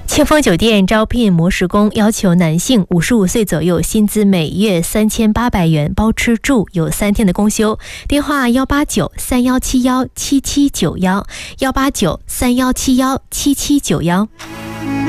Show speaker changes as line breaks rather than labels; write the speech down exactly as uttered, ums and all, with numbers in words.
庆丰酒店招聘磨石工，要求男性五十五岁左右，薪资每月三千八百元，包吃住，有三天的公休。电话幺八九三幺七幺七七九幺，幺八九三幺七幺七七九幺。